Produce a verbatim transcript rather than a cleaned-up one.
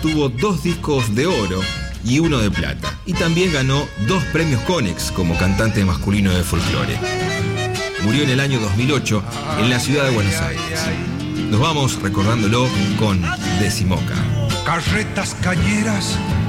tuvo dos discos de oro y uno de plata. Y también ganó dos premios Konex como cantante masculino de folclore. Murió en el año dos mil ocho en la ciudad de Buenos Aires. Nos vamos recordándolo con Decimoca. Carretas cañeras